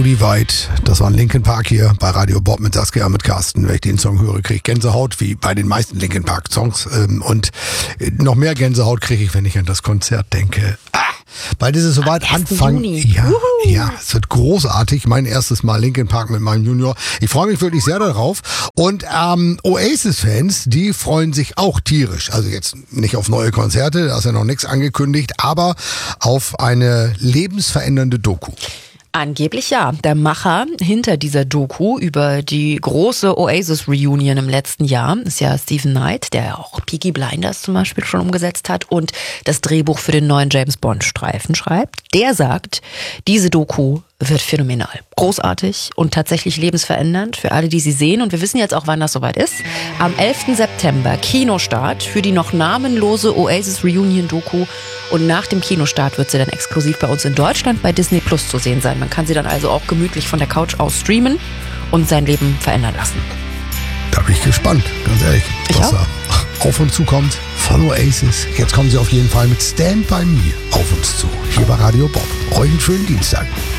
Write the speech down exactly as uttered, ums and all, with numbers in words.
Divide. Das war ein Linkin Park hier bei Radio Bob mit Saskia, mit Carsten. Wenn ich den Song höre, kriege ich Gänsehaut, wie bei den meisten Linkin Park Songs. Und noch mehr Gänsehaut kriege ich, wenn ich an das Konzert denke. Ah, bald ist es soweit. Anfang. Ja, ja, es wird großartig. Mein erstes Mal Linkin Park mit meinem Junior. Ich freue mich wirklich sehr darauf. Und ähm, Oasis-Fans, die freuen sich auch tierisch. Also jetzt nicht auf neue Konzerte, da ist ja noch nichts angekündigt, aber auf eine lebensverändernde Doku. Angeblich ja. Der Macher hinter dieser Doku über die große Oasis-Reunion im letzten Jahr ist ja Stephen Knight, der auch Peaky Blinders zum Beispiel schon umgesetzt hat und das Drehbuch für den neuen James-Bond-Streifen schreibt. Der sagt, diese Doku wird phänomenal, großartig und tatsächlich lebensverändernd für alle, die sie sehen. Und wir wissen jetzt auch, wann das soweit ist. Am elften September Kinostart für die noch namenlose Oasis-Reunion-Doku. Und nach dem Kinostart wird sie dann exklusiv bei uns in Deutschland bei Disney Plus zu sehen sein. Man kann sie dann also auch gemütlich von der Couch aus streamen und sein Leben verändern lassen. Da bin ich gespannt, ganz ehrlich, ich was auch. da auf uns zukommt von Oasis. Jetzt kommen sie auf jeden Fall mit Stand By Me auf uns zu. Hier bei Radio Bob. Euch einen schönen Dienstag.